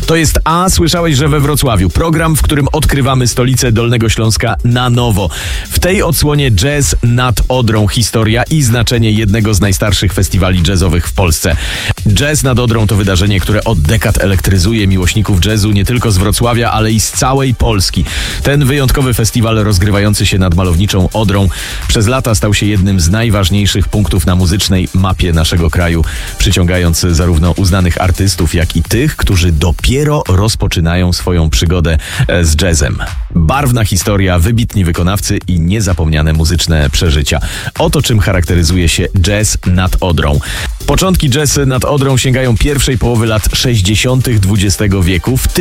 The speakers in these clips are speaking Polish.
To jest A, słyszałeś, że we Wrocławiu. Program, w którym odkrywamy stolicę Dolnego Śląska na nowo. W tej odsłonie Jazz nad Odrą, historia i znaczenie jednego z najstarszych festiwali jazzowych w Polsce. Jazz nad Odrą to wydarzenie, które od dekad elektryzuje miłośników jazzu nie tylko z Wrocławia, ale i z całej Polski. Ten wyjątkowy festiwal rozgrywający się nad malowniczą Odrą przez lata stał się jednym z najważniejszych punktów na muzycznej mapie naszego kraju, przyciągając zarówno uznanych artystów, jak i tych, którzy dopiero rozpoczynają swoją przygodę z jazzem. Barwna historia, wybitni wykonawcy i niezapomniane muzyczne przeżycia. Oto czym charakteryzuje się Jazz nad Odrą. Początki Jazz nad Odrą sięgają pierwszej połowy lat 60. XX wieku. W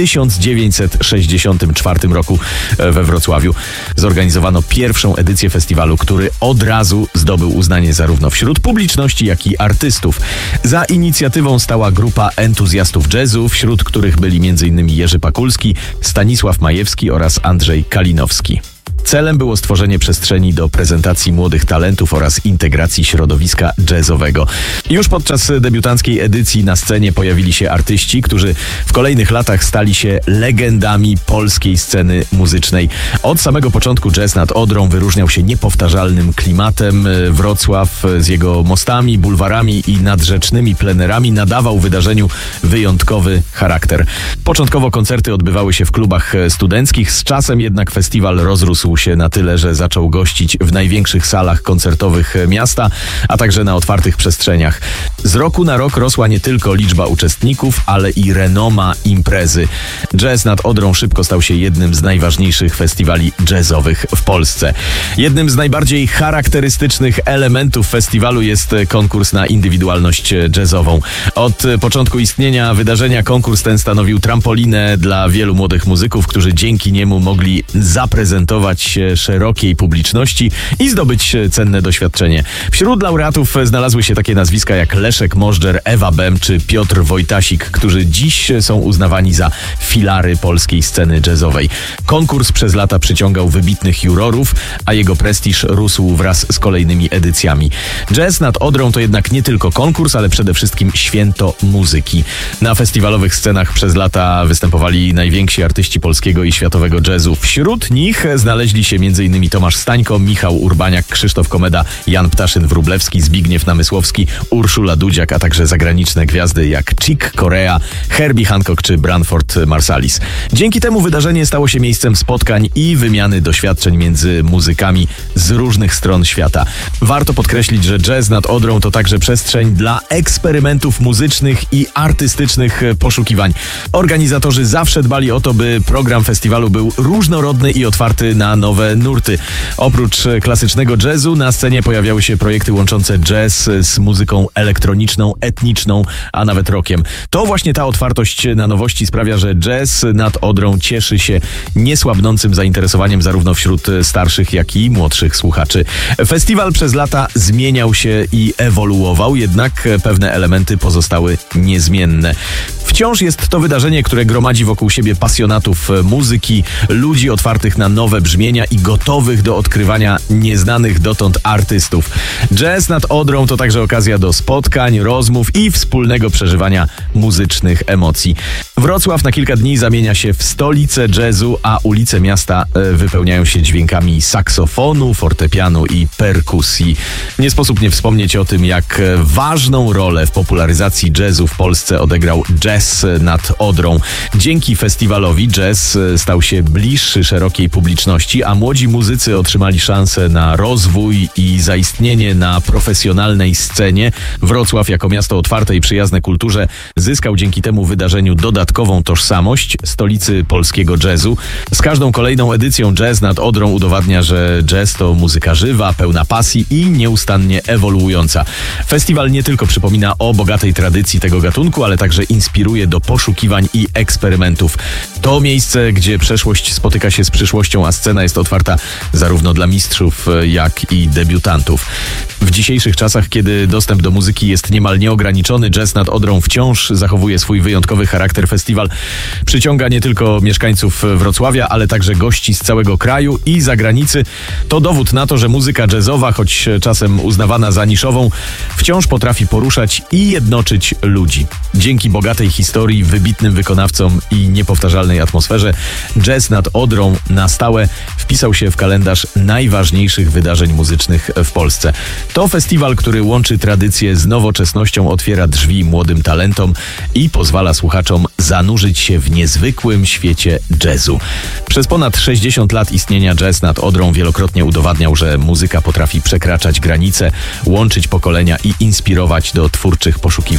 1964 roku we Wrocławiu zorganizowano pierwszą edycję festiwalu, który od razu zdobył uznanie zarówno wśród publiczności, jak i artystów. Za inicjatywą stała grupa entuzjastów jazzu, wśród których byli m.in. Jerzy Pakulski, Stanisław Majewski oraz Andrzej Kalinowski. Celem było stworzenie przestrzeni do prezentacji młodych talentów oraz integracji środowiska jazzowego. Już podczas debiutanckiej edycji na scenie pojawili się artyści, którzy w kolejnych latach stali się legendami polskiej sceny muzycznej. Od samego początku Jazz nad Odrą wyróżniał się niepowtarzalnym klimatem. Wrocław z jego mostami, bulwarami i nadrzecznymi plenerami nadawał wydarzeniu wyjątkowy charakter. Początkowo koncerty odbywały się w klubach studenckich, z czasem jednak festiwal rozrósł się na tyle, że zaczął gościć w największych salach koncertowych miasta, a także na otwartych przestrzeniach. Z roku na rok rosła nie tylko liczba uczestników, ale i renoma imprezy. Jazz nad Odrą szybko stał się jednym z najważniejszych festiwali jazzowych w Polsce. Jednym z najbardziej charakterystycznych elementów festiwalu jest konkurs na indywidualność jazzową. Od początku istnienia wydarzenia konkurs ten stanowił trampolinę dla wielu młodych muzyków, którzy dzięki niemu mogli zaprezentować się szerokiej publiczności i zdobyć cenne doświadczenie. Wśród laureatów znalazły się takie nazwiska jak Leszek Możdżer, Ewa Bem czy Piotr Wojtasik, którzy dziś są uznawani za filary polskiej sceny jazzowej. Konkurs przez lata przyciągał wybitnych jurorów, a jego prestiż rósł wraz z kolejnymi edycjami. Jazz nad Odrą to jednak nie tylko konkurs, ale przede wszystkim święto muzyki. Na festiwalowych scenach przez lata występowali najwięksi artyści polskiego i światowego jazzu. Wśród nich znaleźli się m.in. Tomasz Stańko, Michał Urbaniak, Krzysztof Komeda, Jan Ptaszyn-Wróblewski, Zbigniew Namysłowski, Urszula Dudziak, a także zagraniczne gwiazdy jak Chick Corea, Herbie Hancock czy Branford Marsalis. Dzięki temu wydarzenie stało się miejscem spotkań i wymiany doświadczeń między muzykami z różnych stron świata. Warto podkreślić, że Jazz nad Odrą to także przestrzeń dla eksperymentów muzycznych i artystycznych poszukiwań. Organizatorzy zawsze dbali o to, by program festiwalu był różnorodny i otwarty na nowe nurty. Oprócz klasycznego jazzu na scenie pojawiały się projekty łączące jazz z muzyką elektroniczną, etniczną, a nawet rockiem. To właśnie ta otwartość na nowości sprawia, że Jazz nad Odrą cieszy się niesłabnącym zainteresowaniem zarówno wśród starszych, jak i młodszych słuchaczy. Festiwal przez lata zmieniał się i ewoluował, jednak pewne elementy pozostały niezmienne. Wciąż jest to wydarzenie, które gromadzi wokół siebie pasjonatów muzyki, ludzi otwartych na nowe brzmienia i gotowych do odkrywania nieznanych dotąd artystów. Jazz nad Odrą to także okazja do spotkań, rozmów i wspólnego przeżywania muzycznych emocji. Wrocław na kilka dni zamienia się w stolicę jazzu, a ulice miasta wypełniają się dźwiękami saksofonu, fortepianu i perkusji. Nie sposób nie wspomnieć o tym, jak ważną rolę w popularyzacji jazzu w Polsce odegrał Jazz nad Odrą. Dzięki festiwalowi jazz stał się bliższy szerokiej publiczności, a młodzi muzycy otrzymali szansę na rozwój i zaistnienie na profesjonalnej scenie. Wrocław jako miasto otwarte i przyjazne kulturze zyskał dzięki temu wydarzeniu dodatkową tożsamość stolicy polskiego jazzu. Z każdą kolejną edycją Jazz nad Odrą udowadnia, że jazz to muzyka żywa, pełna pasji i nieustannie ewoluująca. Festiwal nie tylko przypomina o bogatej tradycji tego gatunku, ale także inspiruje do poszukiwań i eksperymentów. To miejsce, gdzie przeszłość spotyka się z przyszłością, a scena jest otwarta zarówno dla mistrzów, jak i debiutantów. W dzisiejszych czasach, kiedy dostęp do muzyki jest niemal nieograniczony, Jazz nad Odrą wciąż zachowuje swój wyjątkowy charakter. Festiwal przyciąga nie tylko mieszkańców Wrocławia, ale także gości z całego kraju i zagranicy. To dowód na to, że muzyka jazzowa, choć czasem uznawana za niszową, wciąż potrafi poruszać i jednoczyć ludzi. Dzięki bogatej historii historii, wybitnym wykonawcom i niepowtarzalnej atmosferze, Jazz nad Odrą na stałe wpisał się w kalendarz najważniejszych wydarzeń muzycznych w Polsce. To festiwal, który łączy tradycję z nowoczesnością, otwiera drzwi młodym talentom i pozwala słuchaczom zanurzyć się w niezwykłym świecie jazzu. Przez ponad 60 lat istnienia Jazz nad Odrą wielokrotnie udowadniał, że muzyka potrafi przekraczać granice, łączyć pokolenia i inspirować do twórczych poszukiwań.